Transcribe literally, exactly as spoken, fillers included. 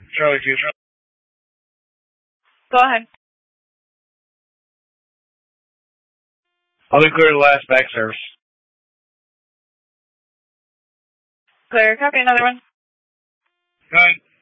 Charlie two. Go ahead. I'll be clear the last back service. Clear. Copy another one. Go ahead.